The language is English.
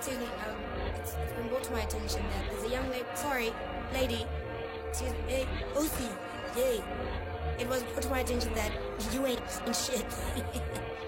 excuse me, it's been brought to my attention that there's a young lady, sorry, lady, excuse me, hey, OC, yay. It was brought to my attention that you ain't shit.